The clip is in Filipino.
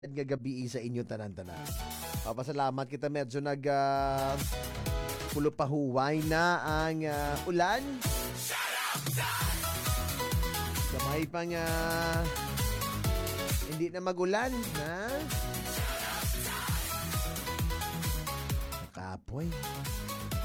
nga gabi sa inyo tanan-tanan. Papasalamat kita medyo pulupahuway na ang ulan. Gamay pa nga hindi na magulan, ha? Kapoy.